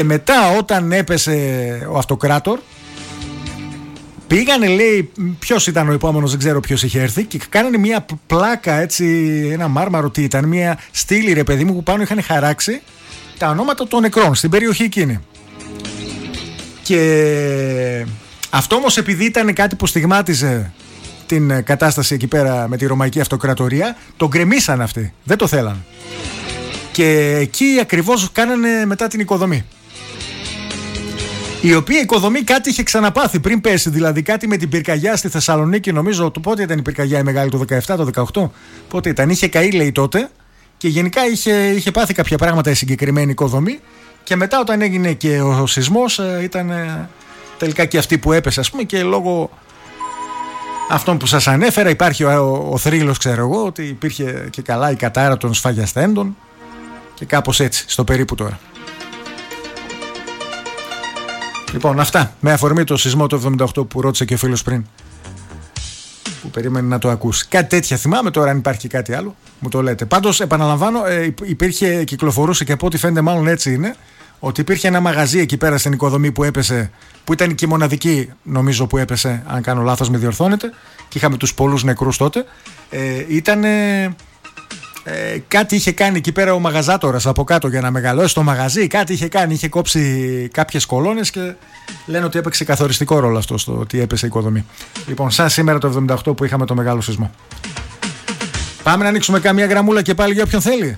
Μετά όταν έπεσε ο αυτοκράτορ, πήγανε, λέει, ποιος ήταν ο επόμενος, δεν ξέρω ποιος είχε έρθει, και κάνανε μια πλάκα, έτσι, ένα μάρμαρο, τι ήταν, μια στήλη, ρε παιδί μου, που πάνω είχαν χαράξει τα ονόματα των νεκρών στην περιοχή εκείνη. Και αυτό όμως, επειδή ήταν κάτι που στιγμάτιζε την κατάσταση εκεί πέρα με τη Ρωμαϊκή Αυτοκρατορία, τον γκρεμίσαν αυτοί, δεν το θέλαν. Και εκεί ακριβώς κάνανε μετά την οικοδομή, η οποία οικοδομή κάτι είχε ξαναπάθει πριν πέσει, δηλαδή κάτι με την πυρκαγιά στη Θεσσαλονίκη, νομίζω. Πότε ήταν η πυρκαγιά η μεγάλη, το 17, το 18, πότε ήταν, είχε καεί, λέει, τότε, και γενικά είχε πάθει κάποια πράγματα η συγκεκριμένη οικοδομή, και μετά όταν έγινε και ο σεισμός ήταν τελικά και αυτή που έπεσε, ας πούμε, και λόγω αυτών που σας ανέφερα υπάρχει ο θρύλος, ξέρω εγώ, ότι υπήρχε και καλά η κατάρα των σφαγιαστέντων και κάπως έτσι στο περίπου τώρα. Λοιπόν, αυτά με αφορμή το σεισμό του 78 που ρώτησε και ο φίλος πριν, που περίμενε να το ακούσει. Κάτι τέτοια θυμάμαι, τώρα αν υπάρχει κάτι άλλο μου το λέτε. Πάντως επαναλαμβάνω, κυκλοφορούσε, και από ό,τι φαίνεται μάλλον έτσι είναι, ότι υπήρχε ένα μαγαζί εκεί πέρα στην οικοδομή που έπεσε, που ήταν και η μοναδική, νομίζω, που έπεσε, αν κάνω λάθος με διορθώνετε, και είχαμε τους πολλούς νεκρούς τότε. Κάτι είχε κάνει εκεί πέρα ο μαγαζάτορας από κάτω για να μεγαλώσει το μαγαζί, κάτι είχε κάνει, είχε κόψει κάποιες κολόνες, και λένε ότι έπαιξε καθοριστικό ρόλο αυτό στο ότι έπεσε η οικοδομή. Λοιπόν, σαν σήμερα το 78 που είχαμε το μεγάλο σεισμό. Πάμε να ανοίξουμε καμία γραμμούλα και πάλι για όποιον θέλει.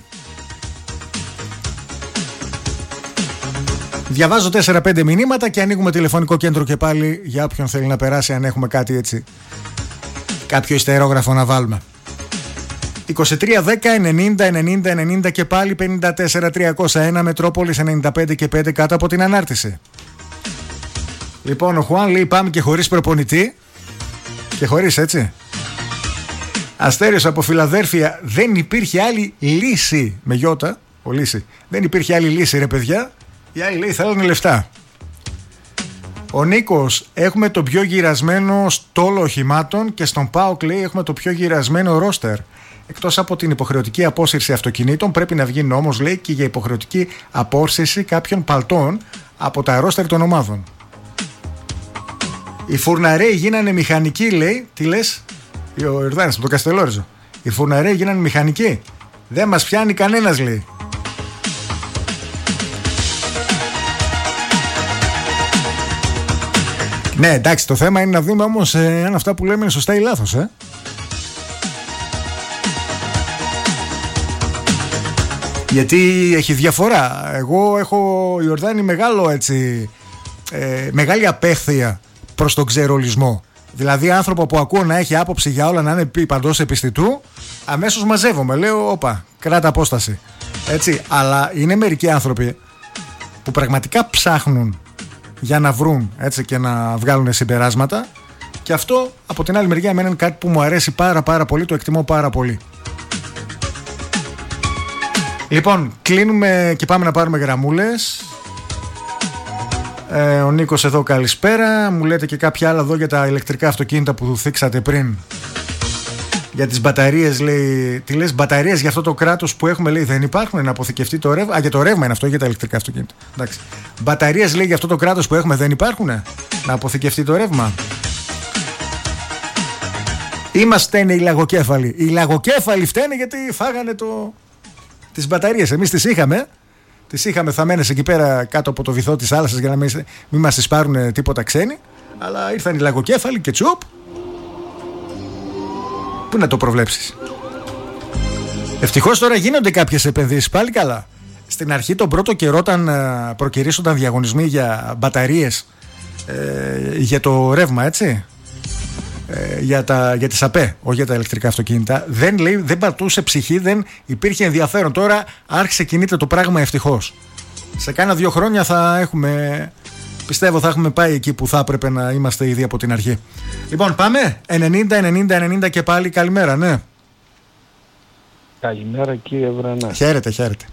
Διαβάζω 4-5 μηνύματα και ανοίγουμε τηλεφωνικό κέντρο και πάλι για όποιον θέλει να περάσει, αν έχουμε κάτι έτσι, κάποιο ιστερόγραφο να βάλουμε. 23 10 90 90 και πάλι 54 301, Μετρόπολης 95 και 5 κάτω από την ανάρτηση. Λοιπόν, ο Χουάν λέει πάμε και χωρίς προπονητή. Και χωρίς, έτσι. Αστέριος από Φιλαδέλφια, δεν υπήρχε άλλη λύση, με γιώτα, ο λύση. Δεν υπήρχε άλλη λύση, ρε παιδιά. Οι άλλοι, λέει, θέλουν λεφτά. Ο Νίκος, έχουμε το πιο γυρασμένο στόλο οχημάτων, και στον ΠΑΟΚ, λέει, έχουμε το πιο γυρασμένο ρόστερ. Εκτός από την υποχρεωτική απόσυρση αυτοκινήτων, πρέπει να βγει νόμος, λέει, και για υποχρεωτική απόσυρση κάποιων παλτών από τα ρόστερ των ομάδων. Οι φουρναρέοι γίνανε μηχανικοί, λέει. Τι λες? Ο Ιορδάνης από το Καστελόριζο. Οι φουρναρέοι γίνανε μηχανικοί. Δεν μας πιάνει κανένας, λέει. Ναι, εντάξει, το θέμα είναι να δούμε όμως αν αυτά που λέμε είναι σωστά ή λάθος, Γιατί έχει διαφορά. Εγώ έχω, Ιορδάνη, μεγάλο, έτσι, μεγάλη απέχθεια προς τον ξερολισμό. Δηλαδή άνθρωπο που ακούω να έχει άποψη για όλα, να είναι παντός επιστητού, αμέσως μαζεύομαι. Λέω, όπα, κράτα απόσταση. Έτσι, αλλά είναι μερικοί άνθρωποι που πραγματικά ψάχνουν για να βρουν, έτσι, και να βγάλουν συμπεράσματα, και αυτό από την άλλη μεριά εμένα είναι κάτι που μου αρέσει πάρα πολύ, το εκτιμώ πάρα πολύ. Λοιπόν, κλείνουμε και πάμε να πάρουμε γραμμούλες. Ο Νίκος εδώ, καλησπέρα. Μου λέτε και κάποια άλλα εδώ για τα ηλεκτρικά αυτοκίνητα που θίξατε πριν. Για τις μπαταρίες, λέει. Τι λες, μπαταρίες για αυτό το κράτος που έχουμε, λέει, δεν υπάρχουν, να αποθηκευτεί το ρεύμα. Για το ρεύμα είναι αυτό, για τα ηλεκτρικά αυτοκίνητα. Εντάξει. Μπαταρίες, λέει, για αυτό το κράτος που έχουμε, δεν υπάρχουν, να αποθηκευτεί το ρεύμα. Είμαστε οι λαγοκέφαλοι. Οι λαγοκέφαλοι φταίνε γιατί φάγανε τις μπαταρίες. Εμείς τις είχαμε. Τις είχαμε θαμμένες εκεί πέρα κάτω από το βυθό της θάλασσας για να μην μας τις πάρουν τίποτα ξένοι. Αλλά ήρθαν οι λαγοκέφαλοι και τσουπ. Πού να το προβλέψεις. Ευτυχώς τώρα γίνονται κάποιες επενδύσεις, πάλι καλά. Στην αρχή, τον πρώτο καιρό, όταν προκυρήσονταν διαγωνισμοί για μπαταρίες, για το ρεύμα, έτσι, για τις ΑΠΕ, όχι για τα ηλεκτρικά αυτοκίνητα, δεν πατούσε ψυχή, δεν υπήρχε ενδιαφέρον. Τώρα άρχισε, κινείται το πράγμα, ευτυχώς. Σε κάνα 2 χρόνια θα έχουμε, πιστεύω, θα έχουμε πάει εκεί που θα έπρεπε να είμαστε ήδη από την αρχή. Λοιπόν, πάμε. 90 και πάλι, καλημέρα, ναι. Καλημέρα, κύριε Βρανά. Χαίρετε.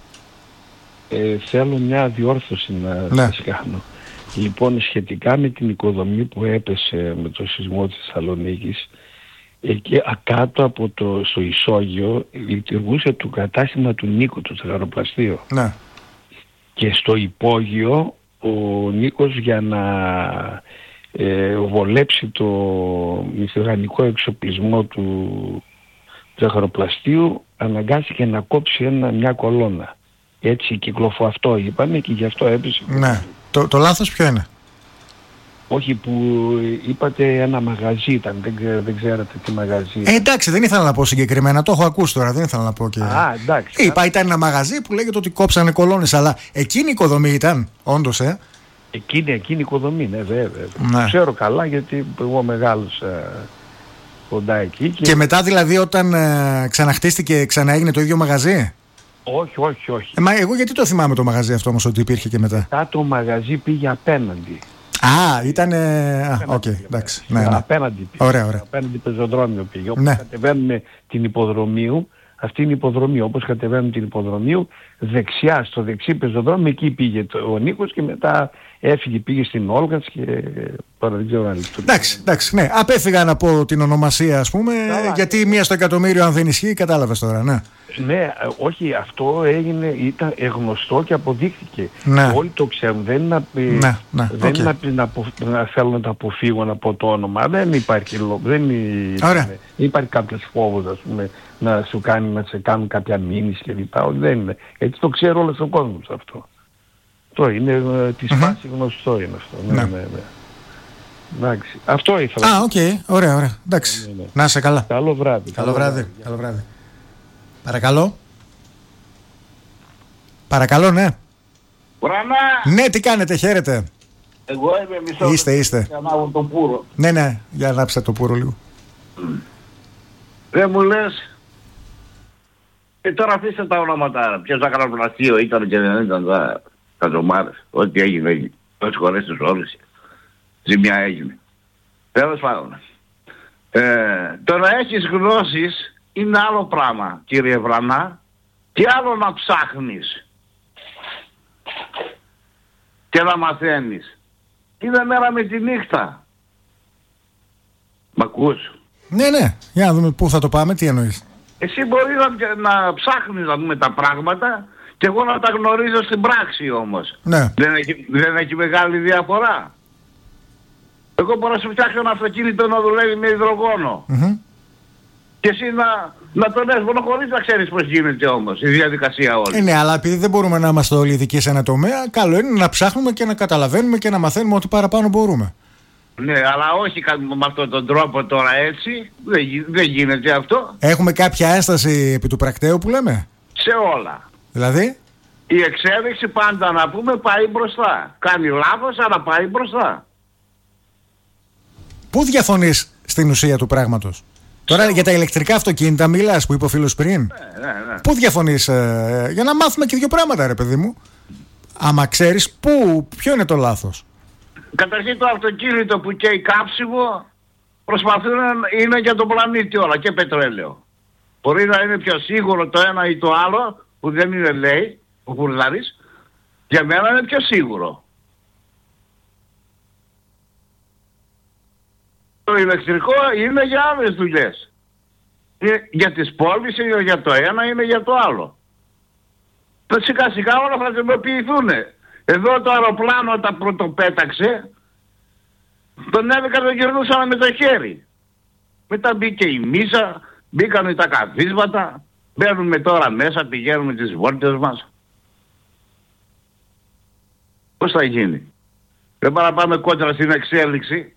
Θέλω μια διόρθωση να σας κάνω. Λοιπόν, σχετικά με την οικοδομή που έπεσε με το σεισμό της Θεσσαλονίκης, εκεί κάτω από στο ισόγειο λειτουργούσε το κατάστημα του Νίκου, το τσιγαροπλαστείο. Ναι. Και στο υπόγειο ο Νίκος για να βολέψει το μηχανικό εξοπλισμό του ζαχαροπλαστείου αναγκάστηκε να κόψει μια κολόνα. Έτσι αυτό είπαμε και γι' αυτό έπεσε. Ναι. Το λάθος ποιο είναι? Όχι, που είπατε ένα μαγαζί ήταν, δεν ξέρατε τι μαγαζί. Εντάξει, δεν ήθελα να πω συγκεκριμένα, το έχω ακούσει τώρα, δεν ήθελα να πω και... εντάξει. Είπα, ήταν ένα μαγαζί που λέγεται ότι κόψανε κολόνες, αλλά εκείνη η οικοδομή ήταν, όντως, Εκείνη η οικοδομή, ναι, βέβαια. Ναι. Ξέρω καλά, γιατί εγώ μεγάλωσα κοντά εκεί. Και μετά δηλαδή όταν ξαναχτίστηκε, ξαναέγινε το ίδιο μαγαζί? Όχι. Μα εγώ γιατί το θυμάμαι το μαγαζί αυτό όμως, ότι υπήρχε και μετά? Μετά το μαγαζί πήγε απέναντι. Ήταν... οκ, εντάξει. Ναι. Απέναντι πήγε. Ωραία. Απέναντι πεζοδρόμιο πήγε. Όπως κατεβαίνουμε την Υποδρομίου, αυτή είναι η Υποδρομίου. Όπως κατεβαίνουμε την Υποδρομίου, δεξιά, στο δεξί πεζοδρόμιο, εκεί πήγε ο Νίκος και μετά πήγε στην Όλγας και τώρα δεν ξέρω να λειτουργεί. Εντάξει, ναι. Απέφυγα να πω την ονομασία, ας πούμε, γιατί μία στο εκατομμύριο αν δεν ισχύει, κατάλαβες τώρα, ναι. Ναι, όχι, αυτό ήταν γνωστό και αποδείχθηκε. Ναι. Όλοι το ξέρουν. Δεν είναι να θέλω να το αποφύγω να πω το όνομα. Δεν υπάρχει λόγο. Δεν υπάρχει κάποιος φόβος, ας πούμε, να σε κάνουν κάποια μήνυση κλπ. Δεν είναι. Έτσι το ξέρει όλος ο κόσμος αυτό. Το είναι τη φάση γνωστό είναι αυτό. Ναι. Εντάξει. Αυτό ήθελα. Ωραία. Εντάξει. Ναι. Να είσαι καλά. Καλό βράδυ. Καλό βράδυ. Παρακαλώ, ναι. Βρανά! Ναι, τι κάνετε, χαίρετε? Εγώ είμαι μισό. Είστε. Για να ανάβω το πουρο. Ναι, για να ανάψετε το πουρο λίγο. Δεν μου λες. Τώρα αφήστε τα ονόματα. Ποιο ζαχαροπλαστείο ήταν και δεν ήταν τα καζομάρες. Ό,τι έγινε. Όσες χωρές τους όλες. Ζημιά έγινε. Τέλος πάντων. Το να έχεις γνώσεις είναι άλλο πράγμα, κύριε Βρανά, και άλλο να ψάχνεις και να μαθαίνεις. Είναι μέρα με τη νύχτα. Μ' ακούς? Ναι, για να δούμε πού θα το πάμε, τι εννοείς? Εσύ μπορεί να ψάχνεις να δούμε τα πράγματα και εγώ να τα γνωρίζω στην πράξη όμως. Ναι. Δεν έχει μεγάλη διαφορά. Εγώ μπορώ να σου φτιάξω ένα αυτοκίνητο να δουλεύει με υδρογόνο. Και εσύ να τον έσβονο χωρίς να ξέρεις πώς γίνεται όμως η διαδικασία όλη. Ναι, αλλά επειδή δεν μπορούμε να είμαστε όλοι ειδικοί σε ένα τομέα, καλό είναι να ψάχνουμε και να καταλαβαίνουμε και να μαθαίνουμε ό,τι παραπάνω μπορούμε. Ναι, αλλά όχι με αυτόν τον τρόπο τώρα έτσι. Δεν γίνεται αυτό. Έχουμε κάποια ένσταση επί του πρακτέου που λέμε? Σε όλα. Δηλαδή? Η εξέλιξη πάντα να πούμε πάει μπροστά. Κάνει λάθος αλλά πάει μπροστά. Πού διαφωνείς στην ουσία του πράγματος? Τώρα για τα ηλεκτρικά αυτοκίνητα μιλάς που είπε ο φίλος πριν. Ναι. Πού διαφωνείς? Για να μάθουμε και δύο πράγματα, ρε παιδί μου. Άμα ξέρεις ποιο είναι το λάθος. Καταρχήν το αυτοκίνητο που καίει κάψιμο προσπαθούν είναι για τον πλανήτη όλα και πετρέλαιο. Μπορεί να είναι πιο σίγουρο το ένα ή το άλλο που δεν είναι, λέει ο Κουρδάρης. Για μένα είναι πιο σίγουρο. Το ηλεκτρικό είναι για άλλες δουλειές. Για τις πόλεις είναι για το ένα, είναι για το άλλο. Σιγά σιγά όλα θα δημοποιηθούν. Εδώ το αεροπλάνο όταν πρωτοπέταξε, τον έδικα τον γυρνούσαμε με το χέρι. Μετά μπήκε η μίσα, μπήκαν τα καθίσματα, μπαίνουμε τώρα μέσα, πηγαίνουμε τις βόλτες μας. Πώς θα γίνει? Δεν πάμε να πάμε κόντρα στην εξέλιξη.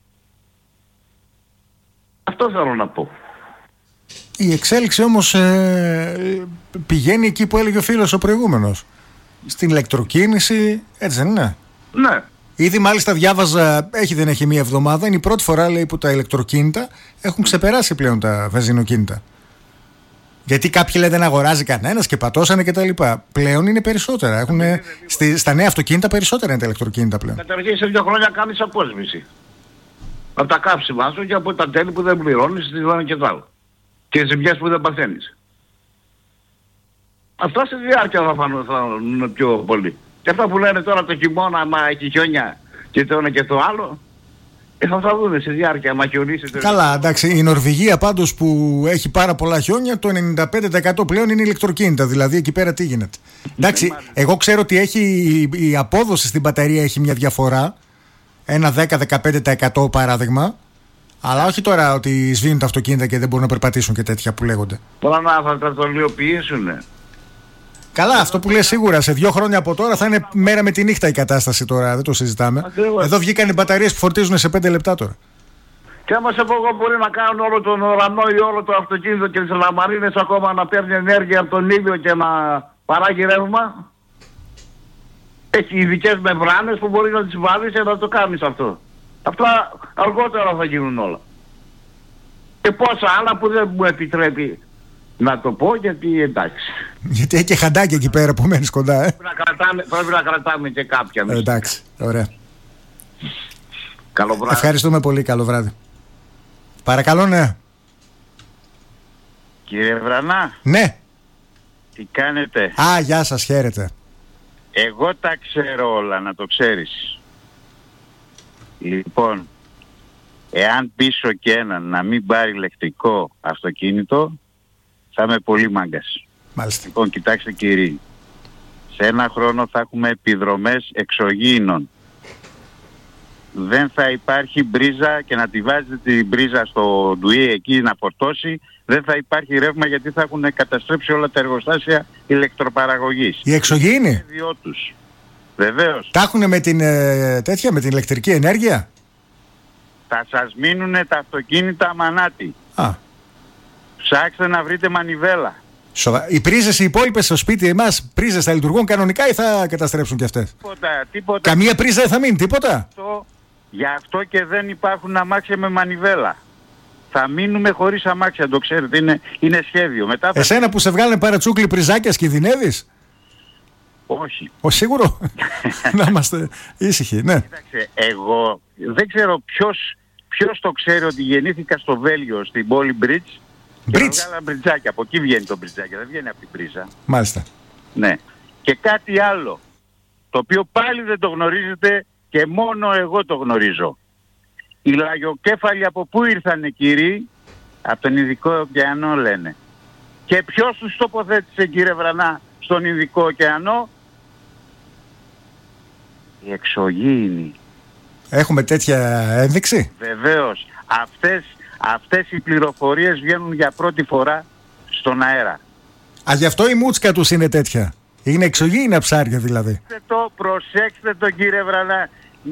Αυτό θέλω να πω. Η εξέλιξη όμως πηγαίνει εκεί που έλεγε ο φίλος ο προηγούμενος. Στην ηλεκτροκίνηση, έτσι δεν είναι? Ναι. Ήδη μάλιστα διάβαζα, δεν έχει μία εβδομάδα, είναι η πρώτη φορά λέει που τα ηλεκτροκίνητα έχουν ξεπεράσει πλέον τα βενζινοκίνητα. Γιατί κάποιοι λέει δεν αγοράζει κανένας και πατώσανε κτλ. Πλέον είναι περισσότερα. Στα νέα αυτοκίνητα περισσότερα είναι τα ηλεκτροκίνητα πλέον. Καταρχήν σε 2 χρόνια κάνεις απόσβηση. Από τα κάψιμά σου και από τα τέλη που δεν πληρώνεις, τις λένε και τα άλλα. Και οι ζημιές που δεν παθαίνεις. Αυτά στη διάρκεια θα φανούν πιο πολύ. Και αυτά που λένε τώρα το χειμώνα, άμα έχει χιόνια και το ένα και το άλλο, Θα δούμε στη διάρκεια, άμα χιονίσει. Καλά, εντάξει, η Νορβηγία πάντως που έχει πάρα πολλά χιόνια, το 95% πλέον είναι ηλεκτροκίνητα, δηλαδή εκεί πέρα τι γίνεται. Εντάξει, εγώ ξέρω ότι η απόδοση στην μπαταρία έχει μια διαφορά, ένα 10-15% παράδειγμα, αλλά όχι τώρα ότι σβήνουν τα αυτοκίνητα και δεν μπορούν να περπατήσουν και τέτοια που λέγονται. Μπορεί να θα τα τολιοποιήσουν. Καλά, αυτό που λες σίγουρα σε 2 χρόνια από τώρα θα είναι μέρα με τη νύχτα η κατάσταση τώρα, δεν το συζητάμε. Ακριβώς. Εδώ βγήκαν οι μπαταρίες που φορτίζουν σε 5 λεπτά τώρα. Και άμα σε πω εγώ μπορεί να κάνουν όλο τον ουρανό ή όλο το αυτοκίνητο και τις λαμπαρίνες ακόμα να παίρνει ενέργεια από τον ήλιο και να παράγει ρεύμα. Έχει ειδικές μεμβράνες που μπορεί να τις βάλεις και να το κάνεις αυτό. Αυτά αργότερα θα γίνουν όλα. Και πόσα άλλα που δεν μου επιτρέπει να το πω, γιατί εντάξει. Γιατί έχει και χαντάκι εκεί πέρα που μένεις κοντά, Πρέπει να κρατάμε και κάποια. Εντάξει, ωραία. Καλό βράδυ. Ευχαριστούμε πολύ, καλό βράδυ. Παρακαλώ, ναι. Κύριε Βρανά. Ναι. Τι κάνετε? Α, γεια σας, χαίρετε. Εγώ τα ξέρω όλα, να το ξέρεις. Λοιπόν, εάν πείσω και έναν να μην πάρει ηλεκτρικό αυτοκίνητο, θα είμαι πολύ μάγκας. Μάλιστα. Λοιπόν, κοιτάξτε κύριοι, σε 1 χρόνο θα έχουμε επιδρομές εξωγήινων. Δεν θα υπάρχει μπρίζα και να τη βάζετε την μπρίζα στο ντουί εκεί να φορτώσει. Δεν θα υπάρχει ρεύμα γιατί θα έχουν καταστρέψει όλα τα εργοστάσια ηλεκτροπαραγωγής. Οι εξωγήινοι. Βεβαίως. Τα έχουν με την με την ηλεκτρική ενέργεια. Θα σας μείνουνε τα αυτοκίνητα μανάτι. Ψάξτε να βρείτε μανιβέλα. Οι πρίζες οι υπόλοιπες στο σπίτι εμάς, πρίζες θα λειτουργούν κανονικά ή θα καταστρέψουν κι αυτές? Τίποτα. Καμία πρίζα δεν θα μείνει, τίποτα. Γι' αυτό και δεν υπάρχουν αμάξια με μανιβέλα. Θα μείνουμε χωρίς αμάξια, το ξέρετε, είναι σχέδιο. Μετά Εσένα που σε βγάλανε παρατσούκλι πριζάκια κινδυνεύεις? Όχι. Σίγουρο. Να είμαστε ήσυχοι, ναι. Κοίταξε, εγώ δεν ξέρω ποιος το ξέρει ότι γεννήθηκα στο Βέλγιο, στην πόλη Μπριτζ. Και βγάλα μπριτζάκια, από εκεί βγαίνει το μπριτζάκι, δεν βγαίνει από την πρίζα. Μάλιστα. Ναι. Και κάτι άλλο, το οποίο πάλι δεν το γνωρίζετε και μόνο εγώ το γνωρίζω. Οι λαγιοκέφαλοι από πού ήρθανε, κύριοι? Από τον Ινδικό ωκεανό, λένε. Και ποιος τους τοποθέτησε, κύριε Βρανά, στον Ινδικό ωκεανό? Οι εξωγήινοι. Έχουμε τέτοια ένδειξη? Βεβαίως. Αυτές οι πληροφορίες βγαίνουν για πρώτη φορά στον αέρα. Γι' αυτό η μούτσκα τους είναι τέτοια. Είναι εξωγήινα ψάρια δηλαδή. Προσέξτε το, κύριε Βρανά.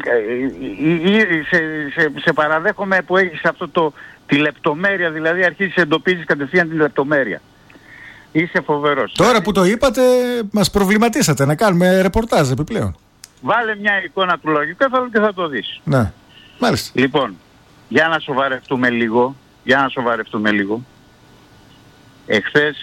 Σε παραδέχομαι που έχεις τη λεπτομέρεια, δηλαδή αρχίζεις να εντοπίζεις κατευθείαν τη λεπτομέρεια. Είσαι φοβερός. Τώρα που το είπατε μας προβληματίσατε να κάνουμε ρεπορτάζ επιπλέον. Βάλε μια εικόνα του λογικόφαλου και θα το δεις. Ναι, μάλιστα. Λοιπόν, για να σοβαρευτούμε λίγο. Εχθές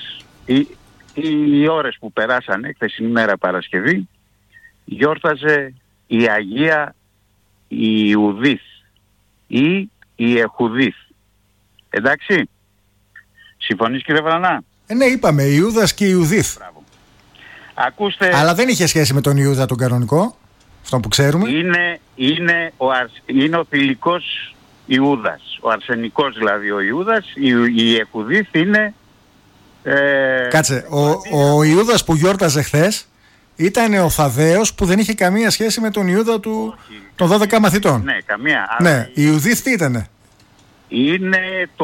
οι ώρες που περάσανε, χθες ημέρα Παρασκευή, γιόρταζε η Αγία Ιουδίθ ή η Εχουδίθ. Εντάξει, συμφωνείς, κύριε Βρανά? Ναι, είπαμε Ιούδας και Ιουδίθ. Ακούστε. Αλλά δεν είχε σχέση με τον Ιούδα τον κανονικό, αυτό που ξέρουμε. Είναι ο θηλυκός Ιούδας, ο αρσενικός δηλαδή ο Ιούδας. Η Εχουδίθ είναι... Κάτσε, ο Ιούδας που γιόρταζε χθες ήταν ο Θαδέος που δεν είχε καμία σχέση με τον Ιούδα των 12 μαθητών. Ναι, καμία. Ναι, η Ιουδίθ τι ήτανε? Είναι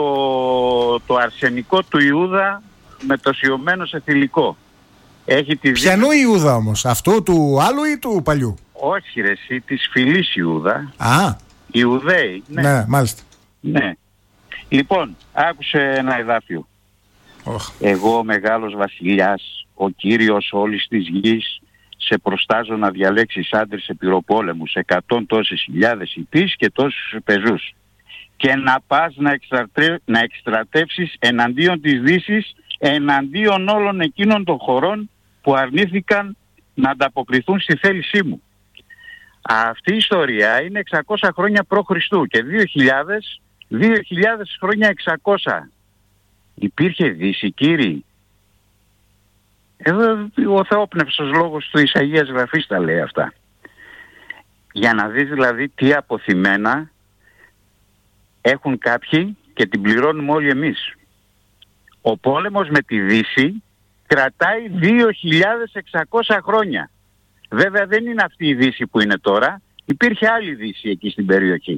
το αρσενικό του Ιούδα μετοσιωμένο σε θηλυκό. Ποιανού Ιούδα όμως? Αυτού του άλλου ή του παλιού? Όχι ρε εσύ, της φυλής Ιούδα. Ιουδαίοι. Ναι, μάλιστα. Ναι. Λοιπόν, άκουσε ένα εδάφιο. Εγώ ο μεγάλος βασιλιάς, ο κύριος όλης της γης, σε προστάζω να διαλέξεις άντρες επιρροπόλεμους, 100 τόσες χιλιάδες υπείς και τόσους πεζούς, και να πας να εκστρατεύσεις εναντίον της Δύσης, εναντίον όλων εκείνων των χωρών που αρνήθηκαν να ανταποκριθούν στη θέλησή μου. Αυτή η ιστορία είναι 600 χρόνια π.Χ. και 2000 χρόνια 600. Υπήρχε Δύση, κύριοι? Εδώ ο θεόπνευστος λόγος του Αγίας Γραφής τα λέει αυτά. Για να δεις δηλαδή τι αποθυμένα έχουν κάποιοι και την πληρώνουμε όλοι εμείς. Ο πόλεμος με τη Δύση κρατάει 2.600 χρόνια. Βέβαια δεν είναι αυτή η Δύση που είναι τώρα. Υπήρχε άλλη Δύση εκεί στην περιοχή.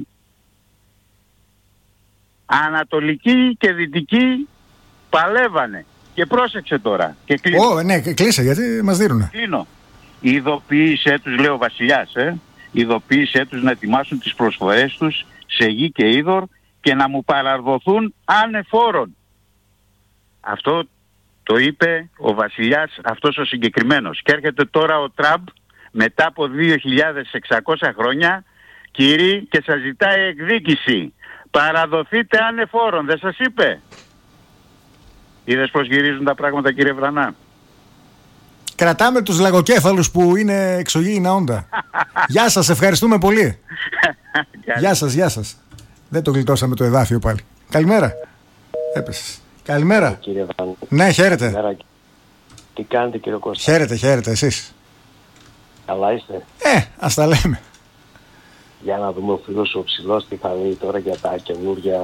Ανατολική και δυτική παλεύανε. Και πρόσεξε τώρα. Και κλείνω. Ναι, κλείσε γιατί μας δίνουνε. Κλείνω. Ειδοποίησέ τους, λέει ο βασιλιάς, ειδοποίησέ τους να ετοιμάσουν τις προσφορές τους σε γη και είδωρ και να μου παραδοθούν ανεφόρον. Αυτό το είπε ο βασιλιάς αυτός ο συγκεκριμένος. Και έρχεται τώρα ο Τραμπ μετά από 2.600 χρόνια, κύριοι, και σας ζητάει εκδίκηση. Παραδοθείτε ανεφόρον, δεν σας είπε? Είδες πως γυρίζουν τα πράγματα, κύριε Βρανά? Κρατάμε τους λαγοκέφαλους που είναι εξωγήινα όντα. Γεια σας, ευχαριστούμε πολύ. Γεια σας. Δεν το γλιτώσαμε το εδάφιο πάλι. Καλημέρα. Έπεσες. Καλημέρα. Κύριε Βρανά. Ναι, χαίρετε. Καλημέρα. Τι κάνετε, κύριε Κώστα? Χαίρετε, εσείς? Καλά είστε? Ας τα λέμε. Για να δούμε ο φίλος ο Ψηλός τι θα λέει τώρα για τα καινούργια...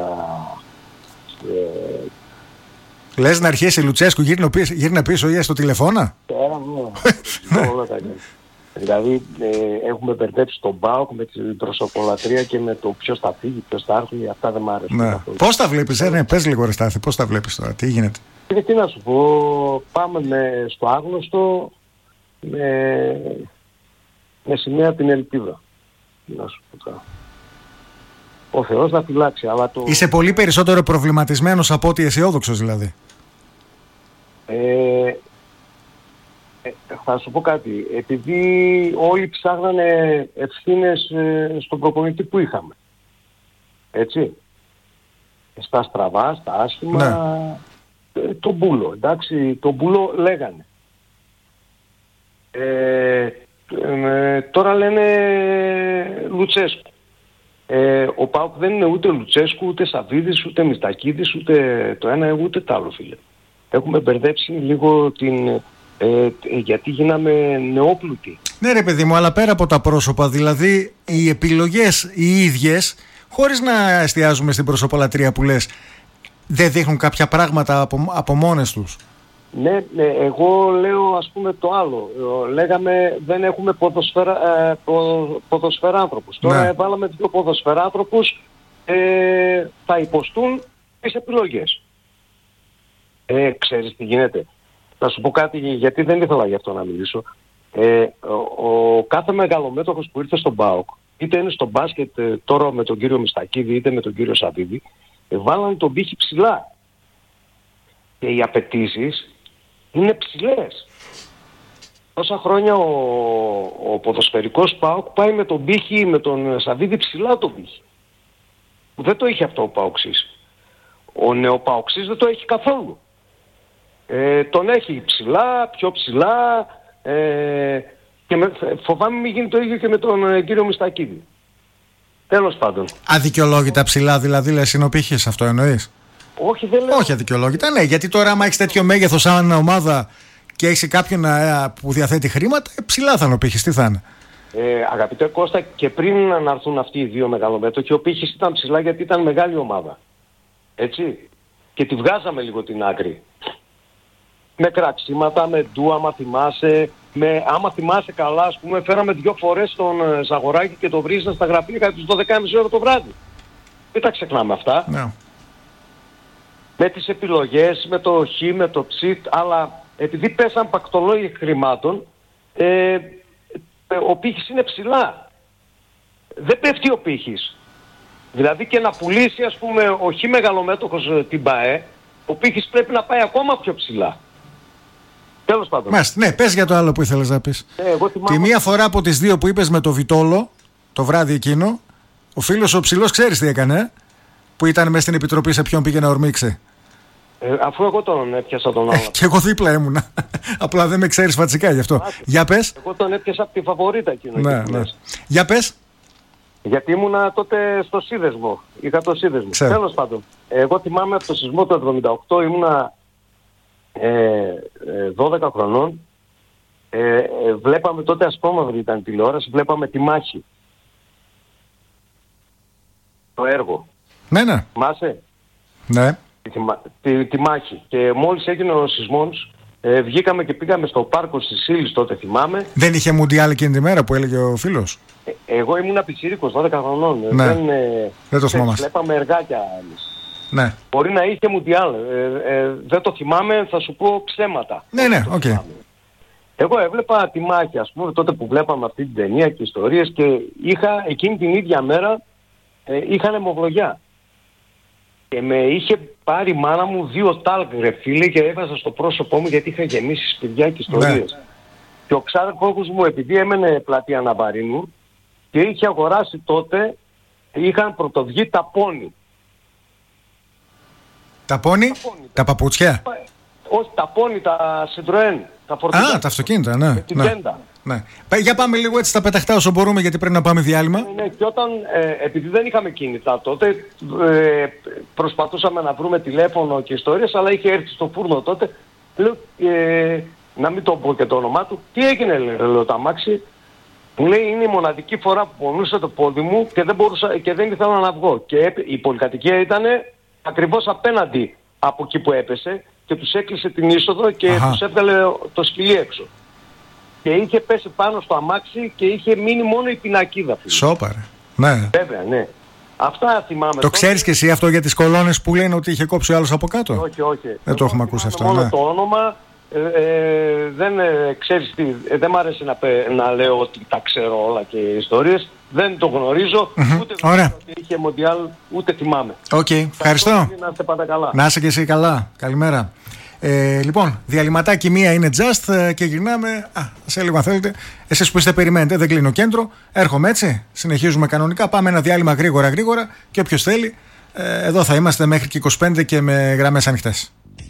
Λες να αρχίσει Λουτσέσκου, γύρνα πίσω ή στο τηλεφώνα? Όλα τα κάνει. Δηλαδή έχουμε μπερδέψει τον ΠΑΟΚ με την προσωπολατρία και με το ποιος θα φύγει, ποιος θα έρθει. Αυτά δεν μ' αρέσουν. Ναι. Πώς τα βλέπεις? Πες λίγο ρε Στάθη, πώς τα βλέπεις τώρα, τι γίνεται? Τι να σου πω, πάμε στο άγνωστο με σημαία την ελπίδα. Τι να σου πω τώρα. Ο Θεός να φυλάξει. Αλλά Είσαι πολύ περισσότερο προβληματισμένος από ότι αισιόδοξος δηλαδή. Θα σου πω κάτι. Επειδή όλοι ψάχνανε ευθύνες στον προπονητή που είχαμε. Έτσι. Στα στραβά, στα άσχημα, ναι. Τον Μπούλο. Εντάξει, τον Μπούλο λέγανε. Τώρα λένε Λουτσέσκου. Ο ΠΑΟΚ δεν είναι ούτε Λουτσέσκου, ούτε Σαββίδης, ούτε Μιστακίδης, ούτε το ένα ούτε το άλλο, φίλε. Έχουμε μπερδέψει λίγο γιατί γίναμε νεόπλουτοι. Ναι ρε παιδί μου, αλλά πέρα από τα πρόσωπα, δηλαδή οι επιλογές οι ίδιες, χωρίς να εστιάζουμε στην προσωπολατρία που λες, δεν δείχνουν κάποια πράγματα από μόνες τους? Ναι, εγώ λέω ας πούμε το άλλο. Λέγαμε δεν έχουμε ποδοσφαιράνθρωπους. Τώρα βάλαμε δύο ποδοσφαιράνθρωπους, θα υποστούν τις επιλογές. Ξέρεις τι γίνεται? Θα σου πω κάτι, γιατί δεν ήθελα γι' αυτό να μιλήσω. Ο κάθε μεγαλομέτωχος που ήρθε στον ΠΑΟΚ, είτε είναι στο μπάσκετ τώρα με τον κύριο Μιστακίδη, είτε με τον κύριο Σαββίδη, βάλανε τον πύχη ψηλά. Και οι απαιτήσεις είναι ψηλές. Τόσα χρόνια ο ποδοσφαιρικός ΠΑΟΚ πάει με τον πύχη, με τον Σαββίδη ψηλά τον πύχη. Δεν το είχε αυτό ο ΠΑΟΚΣής. Ο νεοπαοξής δεν το έχει καθόλου. Τον έχει ψηλά, πιο ψηλά, και φοβάμαι μην γίνει το ίδιο και με τον κύριο Μιστακίδη. Τέλος πάντων. Αδικαιολόγητα ψηλά δηλαδή λες είναι ο πύχης, αυτό εννοείς? Όχι, δεν λέω. Όχι αδικαιολόγητα, ναι, γιατί τώρα άμα έχεις τέτοιο μέγεθος σαν ομάδα και έχεις κάποιον που διαθέτει χρήματα, ψηλά θα είναι ο πύχης, τι θα είναι? Αγαπητέ Κώστα, και πριν να έρθουν αυτοί οι δύο μεγαλομέτωχοι, ο πύχης ήταν ψηλά γιατί ήταν μεγάλη ομάδα. Έτσι. Και τη βγάζαμε λίγο την άκρη. Με κραξίματα, με ντου, άμα θυμάσαι. Άμα θυμάσαι καλά, ας πούμε, φέραμε 2 φορές τον Ζαγοράκη και τον βρίζα στα γραφεία κατά τις 12.30 ώρα το βράδυ. Δεν τα ξεχνάμε αυτά. No. Με τις επιλογές, με το χ, με το ψιτ, αλλά επειδή πέσαν πακτολόγια χρημάτων, ο πύχης είναι ψηλά. Δεν πέφτει ο πύχης. Δηλαδή και να πουλήσει, ας πούμε, ο χ μεγαλομέτωχος την ΠΑΕ, ο πύχης πρέπει να πάει ακόμα πιο ψηλά. Τέλος πάντων. Μάλιστα, ναι, πες για το άλλο που ήθελες να πεις. Τη μία φορά από τις δύο που είπες με το Βιτόλο, το βράδυ εκείνο, ο φίλος ο ψηλός ξέρεις τι έκανε, που ήταν μέσα στην επιτροπή σε ποιον πήγε να ορμήξει. Αφού εγώ τον έπιασα τον άλλο. Και εγώ δίπλα ήμουνα. Απλά δεν με ξέρεις φατσικά γι' αυτό. Για πες. Εγώ τον έπιασα από τη φαβορίτα εκείνο. Ναι. Για πες. Γιατί ήμουνα τότε στο σύνδεσμο. Είχα το σύνδεσμο. Τέλος πάντων. Εγώ θυμάμαι από το σεισμό του 1978 ήμουνα 12 χρονών. Βλέπαμε τότε ασπρόμαυρη ήταν τηλεόραση. Βλέπαμε τη μάχη. Το έργο. Ναι. Θυμάσαι? Ναι. Τη μάχη. Και μόλις έγινε ο σεισμός, βγήκαμε και πήγαμε στο πάρκο της Ήλης τότε, θυμάμαι. Δεν είχε Μουντιάλ εκείνη τη μέρα που έλεγε ο φίλος? Εγώ ήμουν πιτσίρικος, 12 χρονών. Ναι. Δεν το θυμάμαι. Βλέπαμε εργάκια εμείς. Ναι. Μπορεί να είχε Μουντιάλ. Δεν το θυμάμαι, θα σου πω ψέματα. Ναι, οκ. Εγώ έβλεπα τη μάχη, ας πούμε, τότε που βλέπαμε αυτή την ταινία και ιστορίες, και είχα εκείνη την ίδια μέρα είχα αιμοβλογιά. Και με είχε πάρει η μάνα μου 2 τάλκ, ρε φίλε, και έβαζα στο πρόσωπό μου γιατί είχα γεμίσει σπηλιά και ιστορίες. Ναι. Και ο ξάδερφός μου, επειδή έμενε πλατεία Ναβαρίνου και είχε αγοράσει τότε, είχαν πρωτοβγεί τα πόνι. Τα πόνι? Τα παπούτσια? Όχι, τα πόνι, τα Citroën, τα φορτηγά. Τα αυτοκίνητα, ναι. Με την τέντα. Ναι. Για πάμε λίγο έτσι τα πεταχτά όσο μπορούμε, γιατί πρέπει να πάμε διάλειμμα. Ναι, και όταν, επειδή δεν είχαμε κινητά τότε, προσπαθούσαμε να βρούμε τηλέφωνο και ιστορίες, αλλά είχε έρθει στο φούρνο τότε. Λέω, να μην το πω και το όνομά του. Τι έγινε, λέω, το αμάξι? Μου λέει, είναι η μοναδική φορά που πονούσε το πόδι μου και δεν ήθελα να βγω. Και η πολυκατοικία ήταν ακριβώς απέναντι από εκεί που έπεσε και τους έκλεισε την είσοδο και τους έβγαλε το σκυλί έξω. Και είχε πέσει πάνω στο αμάξι και είχε μείνει μόνο η πινακίδα. Σόπαρε. Ναι. Βέβαια, ναι. Αυτά θυμάμαι. Το ξέρεις και εσύ αυτό για τις κολόνες που λένε ότι είχε κόψει ο άλλος από κάτω? Όχι. Δεν το έχουμε ακούσει αυτό. Μόνο το όνομα. Δεν ξέρεις τι, δεν μ' αρέσει να λέω ότι τα ξέρω όλα και ιστορίες. Δεν το γνωρίζω, ούτε γνωρίζω ότι είχε Μοντιάλ, ούτε θυμάμαι. Οκ, ευχαριστώ. Να είστε πάντα καλά. Να είσαι και εσύ καλά. Καλημέρα. Λοιπόν, διαλυματάκι μία είναι just και γυρνάμε σε λίγο αν θέλετε. Εσείς που είστε περιμένετε, δεν κλείνω κέντρο. Έρχομαι έτσι, συνεχίζουμε κανονικά. Πάμε ένα διάλειμμα γρήγορα και όποιος θέλει, εδώ θα είμαστε μέχρι και 25 και με γραμμές ανοιχτές.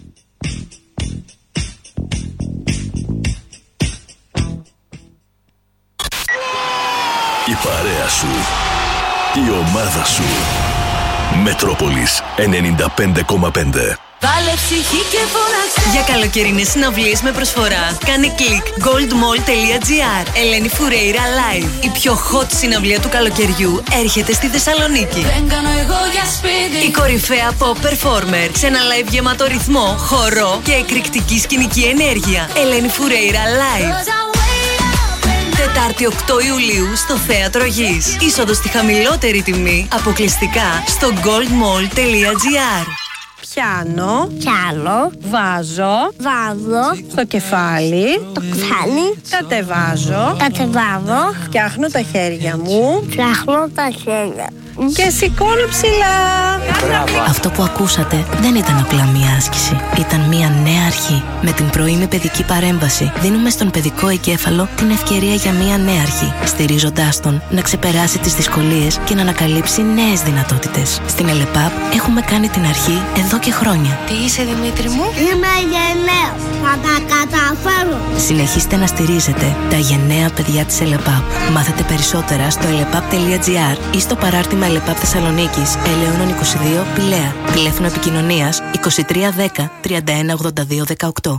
Η παρέα σου, η ομάδα σου. Μετρόπολης 95,5. Βάλε ψυχή και φώναξε. Για καλοκαιρινές συναυλίες με προσφορά, κάνε κλικ goldmall.gr. Ελένη Φουρέιρα Live. Η πιο hot συναυλία του καλοκαιριού έρχεται στη Θεσσαλονίκη. Δεν κάνω εγώ για σπίτι. Η κορυφαία pop performer σε ένα live γεμάτο ρυθμό, χορό και εκρηκτική σκηνική ενέργεια. Ελένη Φουρέιρα Live. Τετάρτη 8 Ιουλίου στο Θέατρο Γης. Είσοδος στη χαμηλότερη τιμή, αποκλειστικά στο goldmall.gr. Πιάνω, βάζω, στο κεφάλι, κατεβάζω, φτιάχνω τα χέρια μου, και σηκώνω ψηλά. Αυτό που ακούσατε δεν ήταν απλά μία άσκηση. Ήταν μία νέα αρχή. Με την πρωινή παιδική παρέμβαση δίνουμε στον παιδικό εγκέφαλο την ευκαιρία για μία νέα αρχή, στηρίζοντάς τον να ξεπεράσει τις δυσκολίες και να ανακαλύψει νέες δυνατότητες. Στην ΕΛΕΠΑΠ έχουμε κάνει την αρχή εδώ και χρόνια. Τι είσαι, Δημήτρη μου? Είμαι γενναίος. Θα τα καταφέρω. Συνεχίστε να στηρίζετε τα γενναία παιδιά της ΕΛΕΠΑΠ. Μάθετε περισσότερα στο elepap.gr ή στο παράρτημα ΕΛΕΠΑΠ Θεσσαλονίκης, Ελαιώνων 22, Πηλαία. Τηλέφωνο επικοινωνίας 2310 3182 18.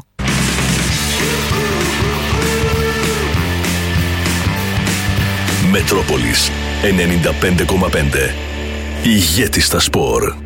Μετρόπολης 95,5. Ηγέτης στα σπορ.